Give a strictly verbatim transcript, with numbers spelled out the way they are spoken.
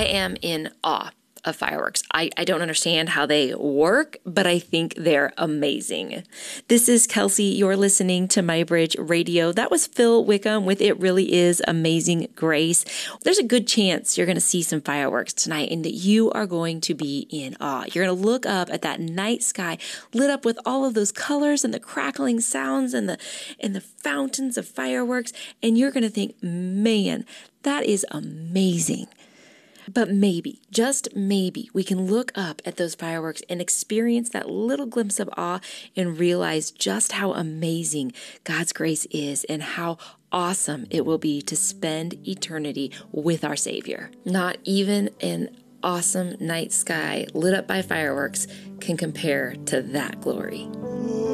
I am in awe of fireworks. I, I don't understand how they work, but I think they're amazing. This is Kelsey. You're listening to My Bridge Radio. That was Phil Wickham with It Really Is Amazing Grace. There's a good chance you're going to see some fireworks tonight and that you are going to be in awe. You're going to look up at that night sky lit up with all of those colors and the crackling sounds and the and the fountains of fireworks, and you're going to think, man, that is amazing. But maybe, just maybe, we can look up at those fireworks and experience that little glimpse of awe and realize just how amazing God's grace is and how awesome it will be to spend eternity with our Savior. Not even an awesome night sky lit up by fireworks can compare to that glory.